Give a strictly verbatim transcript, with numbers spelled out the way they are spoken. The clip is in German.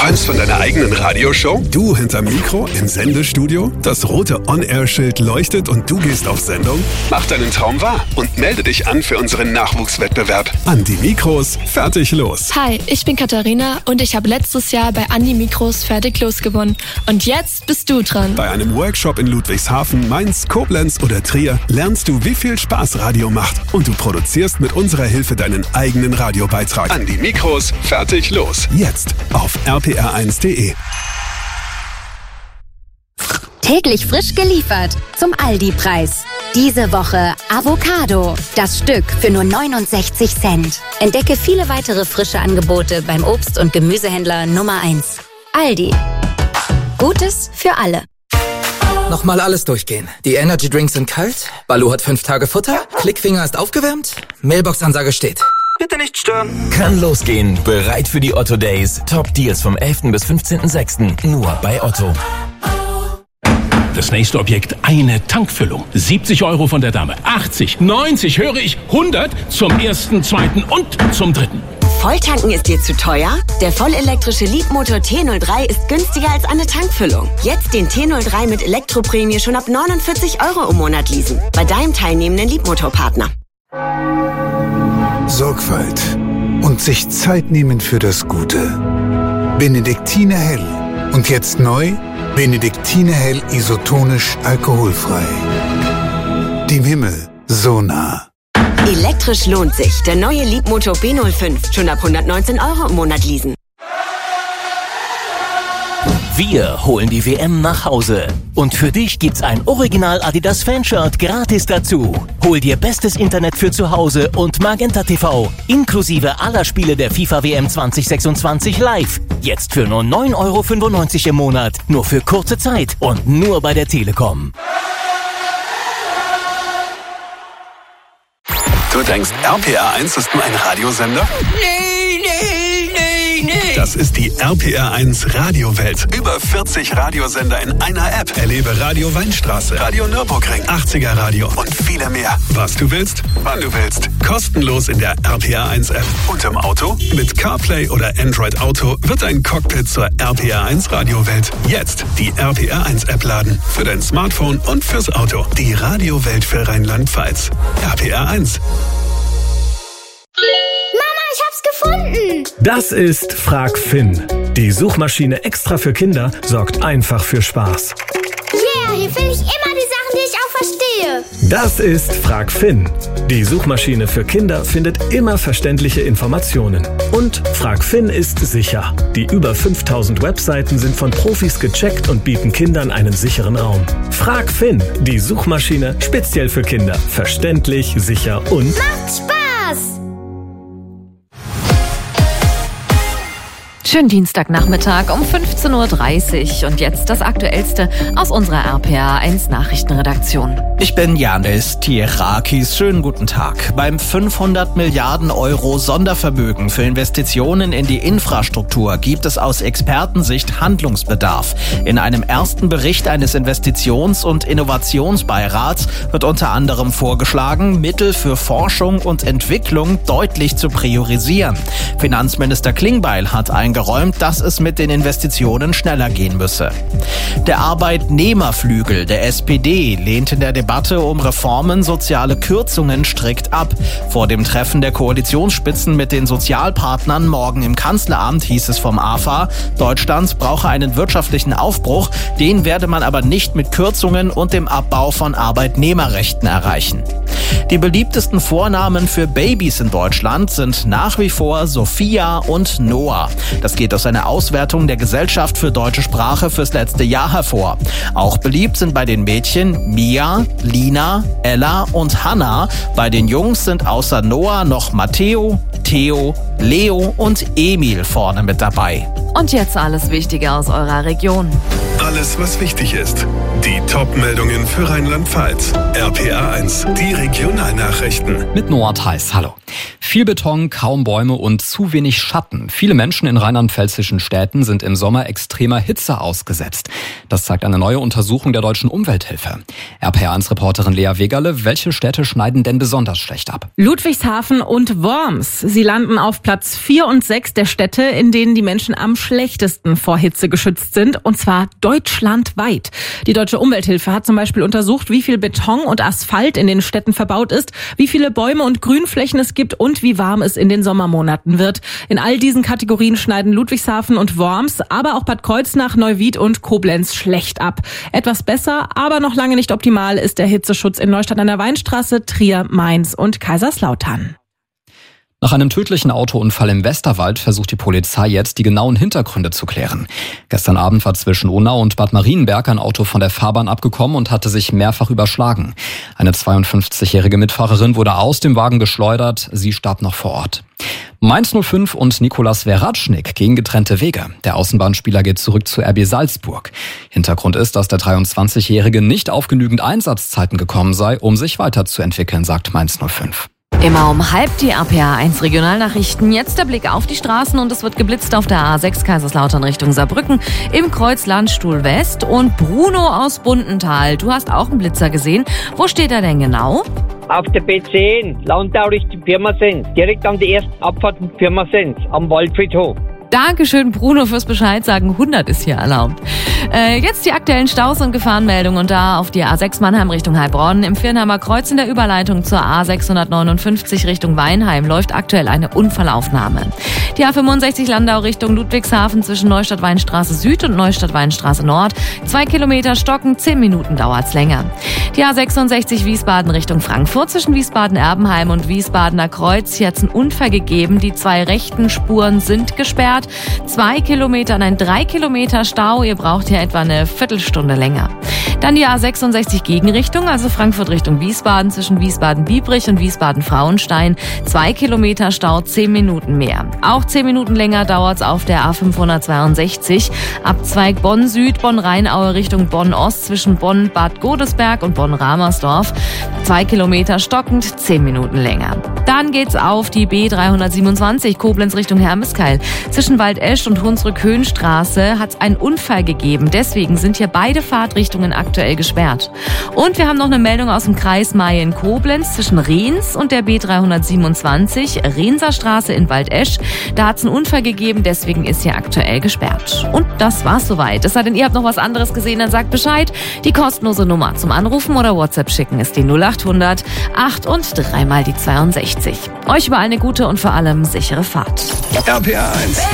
Träumst von deiner eigenen Radioshow? Du hinterm Mikro im Sendestudio? Das rote On-Air-Schild leuchtet und du gehst auf Sendung? Mach deinen Traum wahr und melde dich an für unseren Nachwuchswettbewerb. An die Mikros, fertig los. Hi, ich bin Katharina und ich habe letztes Jahr bei An die Mikros fertig los gewonnen. Und jetzt bist du dran. Bei einem Workshop in Ludwigshafen, Mainz, Koblenz oder Trier lernst du, wie viel Spaß Radio macht. Und du produzierst mit unserer Hilfe deinen eigenen Radiobeitrag. An die Mikros, fertig los. Jetzt auf r p r eins punkt d e. Täglich frisch geliefert zum Aldi-Preis. Diese Woche Avocado. Das Stück für nur neunundsechzig Cent. Entdecke viele weitere frische Angebote beim Obst- und Gemüsehändler Nummer eins. Aldi. Gutes für alle. Nochmal alles durchgehen. Die Energy Drinks sind kalt, Balu hat fünf Tage Futter, Klickfinger ist aufgewärmt, Mailbox-Ansage steht. Bitte nicht stören. Kann losgehen. Bereit für die Otto Days. Top Deals vom elften bis fünfzehnten sechsten Nur bei Otto. Das nächste Objekt, eine Tankfüllung. siebzig Euro von der Dame. achtzig, neunzig, höre ich, hundert zum ersten, zweiten und zum dritten. Volltanken ist dir zu teuer? Der vollelektrische Leapmotor T null drei ist günstiger als eine Tankfüllung. Jetzt den T null drei mit Elektroprämie schon ab neunundvierzig Euro im Monat leasen. Bei deinem teilnehmenden Leapmotor-Partner. Sorgfalt und sich Zeit nehmen für das Gute. Benediktiner Hell. Und jetzt neu, Benediktiner Hell isotonisch alkoholfrei. Dem Himmel so nah. Elektrisch lohnt sich. Der neue Leapmotor B null fünf. Schon ab hundertneunzehn Euro im Monat leasen. Wir holen die W M nach Hause. Und für dich gibt's ein Original Adidas Fanshirt gratis dazu. Hol dir bestes Internet für zu Hause und Magenta T V. Inklusive aller Spiele der FIFA W M zwanzig sechsundzwanzig live. Jetzt für nur neun Euro fünfundneunzig im Monat. Nur für kurze Zeit und nur bei der Telekom. Du denkst, R P R eins ist nur ein Radiosender? Nee, nee, nee, nee. Das ist die R P R eins Radiowelt. Über vierzig Radiosender in einer App. Erlebe Radio Weinstraße, Radio Nürburgring, achtziger Radio und viele mehr. Was du willst, wann du willst. Kostenlos in der R P R eins App. Und im Auto? Mit CarPlay oder Android Auto wird dein Cockpit zur R P R eins Radiowelt. Jetzt die R P R eins App laden. Für dein Smartphone und fürs Auto. Die Radiowelt für Rheinland-Pfalz. R P R eins. Gefunden. Das ist Frag Finn. Die Suchmaschine extra für Kinder sorgt einfach für Spaß. Yeah, hier finde ich immer die Sachen, die ich auch verstehe. Das ist Frag Finn. Die Suchmaschine für Kinder findet immer verständliche Informationen. Und Frag Finn ist sicher. Die über fünftausend Webseiten sind von Profis gecheckt und bieten Kindern einen sicheren Raum. Frag Finn, die Suchmaschine speziell für Kinder. Verständlich, sicher und macht Spaß! Schönen Dienstagnachmittag um fünfzehn Uhr dreißig und jetzt das Aktuellste aus unserer R P R eins Nachrichtenredaktion. Ich bin Janis Tierakis. Schönen guten Tag. Beim fünfhundert Milliarden Euro Sondervermögen für Investitionen in die Infrastruktur gibt es aus Expertensicht Handlungsbedarf. In einem ersten Bericht eines Investitions- und Innovationsbeirats wird unter anderem vorgeschlagen, Mittel für Forschung und Entwicklung deutlich zu priorisieren. Finanzminister Klingbeil hat eingeräumt, dass es mit den Investitionen schneller gehen müsse. Der Arbeitnehmerflügel der S P D lehnt in der Debatte um Reformen soziale Kürzungen strikt ab. Vor dem Treffen der Koalitionsspitzen mit den Sozialpartnern morgen im Kanzleramt hieß es vom A F A, Deutschland brauche einen wirtschaftlichen Aufbruch, den werde man aber nicht mit Kürzungen und dem Abbau von Arbeitnehmerrechten erreichen. Die beliebtesten Vornamen für Babys in Deutschland sind nach wie vor Sophia und Noah. Das geht aus einer Auswertung der Gesellschaft für deutsche Sprache fürs letzte Jahr hervor. Auch beliebt sind bei den Mädchen Mia, Lina, Ella und Hannah. Bei den Jungs sind außer Noah noch Matteo, Theo, Leo und Emil vorne mit dabei. Und jetzt alles Wichtige aus eurer Region. Alles, was wichtig ist. Die Top-Meldungen für Rheinland-Pfalz. R P R eins, die Regionalnachrichten. Mit Noah Theis, hallo. Viel Beton, kaum Bäume und zu wenig Schatten. Viele Menschen in rheinland-pfälzischen Städten sind im Sommer extremer Hitze ausgesetzt. Das zeigt eine neue Untersuchung der Deutschen Umwelthilfe. R P R eins-Reporterin Lea Wegerle, welche Städte schneiden denn besonders schlecht ab? Ludwigshafen und Worms. Sie landen auf Platz vier und sechs der Städte, in denen die Menschen am schlechtesten vor Hitze geschützt sind, und zwar deutschlandweit. Die Deutsche Umwelthilfe hat zum Beispiel untersucht, wie viel Beton und Asphalt in den Städten verbaut ist, wie viele Bäume und Grünflächen es gibt und wie warm es in den Sommermonaten wird. In all diesen Kategorien schneiden Ludwigshafen und Worms, aber auch Bad Kreuznach, Neuwied und Koblenz schlecht ab. Etwas besser, aber noch lange nicht optimal ist der Hitzeschutz in Neustadt an der Weinstraße, Trier, Mainz und Kaiserslautern. Nach einem tödlichen Autounfall im Westerwald versucht die Polizei jetzt, die genauen Hintergründe zu klären. Gestern Abend war zwischen Unna und Bad Marienberg ein Auto von der Fahrbahn abgekommen und hatte sich mehrfach überschlagen. Eine zweiundfünfzigjährige Mitfahrerin wurde aus dem Wagen geschleudert, sie starb noch vor Ort. Mainz null fünf und Nikolas Veratschnik gehen getrennte Wege. Der Außenbahnspieler geht zurück zu R B Salzburg. Hintergrund ist, dass der dreiundzwanzigjährige nicht auf genügend Einsatzzeiten gekommen sei, um sich weiterzuentwickeln, sagt Mainz null fünf. Immer um halb die R P A eins Regionalnachrichten. Jetzt der Blick auf die Straßen und es wird geblitzt auf der A sechs Kaiserslautern Richtung Saarbrücken im Kreuz Landstuhl West. Und Bruno aus Bundenthal, du hast auch einen Blitzer gesehen. Wo steht er denn genau? Auf der B zehn, Landau Richtung Pirmasens, direkt an die ersten Abfahrt in Pirmasens, am Waldfriedhof. Dankeschön, Bruno, fürs Bescheid sagen. hundert ist hier erlaubt. Äh, jetzt die aktuellen Staus und Gefahrenmeldungen und da auf die A sechs Mannheim Richtung Heilbronn. Im Viernheimer Kreuz in der Überleitung zur A sechshundertneunundfünfzig Richtung Weinheim läuft aktuell eine Unfallaufnahme. Die A fünfundsechzig Landau Richtung Ludwigshafen zwischen Neustadt-Weinstraße Süd und Neustadt-Weinstraße Nord. Zwei Kilometer stocken, zehn Minuten dauert's länger. Die A sechsundsechzig Wiesbaden Richtung Frankfurt zwischen Wiesbaden-Erbenheim und Wiesbadener Kreuz. Hier hat's einen Unfall gegeben. Die zwei rechten Spuren sind gesperrt. Zwei Kilometer, nein, drei Kilometer Stau. Ihr braucht hier etwa eine Viertelstunde länger. Dann die A sechsundsechzig Gegenrichtung, also Frankfurt Richtung Wiesbaden zwischen Wiesbaden-Biebrich und Wiesbaden-Frauenstein. Zwei Kilometer Stau, zehn Minuten mehr. Auch zehn Minuten länger dauert's auf der A fünfhundertzweiundsechzig. Abzweig Bonn-Süd, Bonn-Rheinaue Richtung Bonn-Ost zwischen Bonn-Bad Godesberg und Bonn-Ramersdorf. Zwei Kilometer stockend, zehn Minuten länger. Dann geht's auf die B dreihundertsiebenundzwanzig Koblenz Richtung Hermeskeil. Zwischen Waldesch und Hunsrück-Höhenstraße hat's einen Unfall gegeben. Deswegen sind hier beide Fahrtrichtungen aktuell gesperrt. Und wir haben noch eine Meldung aus dem Kreis Mayen-Koblenz zwischen Rehns und der B dreihundertsiebenundzwanzig, Rhenser Straße in Waldesch. Da hat's einen Unfall gegeben, deswegen ist hier aktuell gesperrt. Und das war's soweit. Es sei denn, ihr habt noch was anderes gesehen, dann sagt Bescheid. Die kostenlose Nummer zum Anrufen oder WhatsApp schicken ist die null achthundert acht und dreimal die zweiundsechzig. Euch über eine gute und vor allem sichere Fahrt. R P A eins.